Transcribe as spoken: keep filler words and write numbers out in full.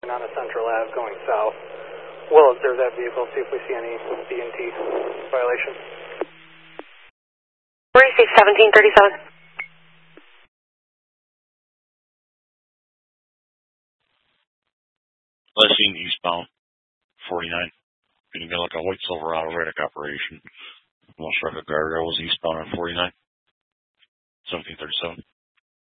On a Central Ave going south. We'll observe that vehicle, see if we see any D and T violation. Receive seventeen thirty-seven. Last seen eastbound, forty-nine. Going to be like a white Silverado Redick operation. Almost struck a guardrail, was eastbound on forty-nine. seventeen thirty-seven.